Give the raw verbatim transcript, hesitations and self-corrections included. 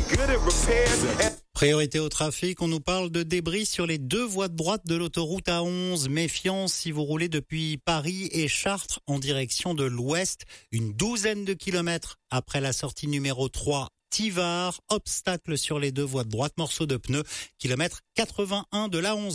Priorité au trafic, on nous parle de débris sur les deux voies de droite de l'autoroute A onze. Méfiance si vous roulez depuis Paris et Chartres en direction de l'ouest. Une douzaine de kilomètres après la sortie numéro trois, Tivard. Obstacle sur les deux voies de droite, morceau de pneu, kilomètre quatre-vingt-un de l'A onze.